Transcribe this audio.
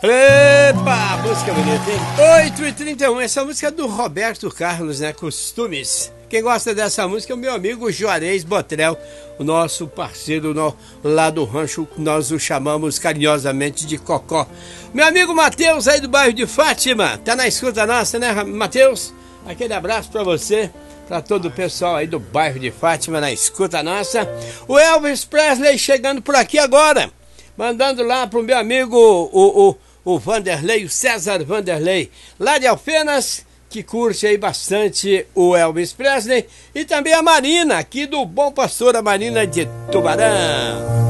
Epa, música bonita, hein? 8h31, essa música é do Roberto Carlos, né? Costumes. Quem gosta dessa música é o meu amigo Juarez Botrel, o nosso parceiro lá do rancho, nós o chamamos carinhosamente de Cocó. Meu amigo Matheus aí do bairro de Fátima, tá na escuta nossa, né, Matheus? Aquele abraço pra você, pra todo o pessoal aí do bairro de Fátima na escuta nossa. O Elvis Presley chegando por aqui agora, mandando lá pro meu amigo o Vanderlei, o César Vanderlei, lá de Alfenas, que curte aí bastante o Elvis Presley, e também a Marina, aqui do Bom Pastor, a Marina de Tubarão.